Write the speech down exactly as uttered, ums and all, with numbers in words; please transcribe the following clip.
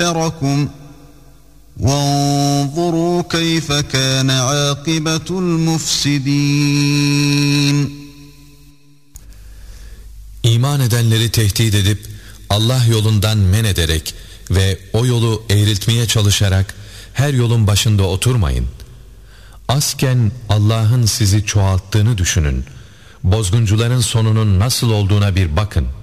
أَكْبَرَكُمْ وَانْظُرُوا كَيْفَ كَانَ عَاقِبَةُ الْمُفْسِدِينَ. İman edenleri tehdit edip Allah yolundan men ederek ve o yolu eğriltmeye çalışarak her yolun başında oturmayın. Azken Allah'ın sizi çoğalttığını düşünün. Bozguncuların sonunun nasıl olduğuna bir bakın.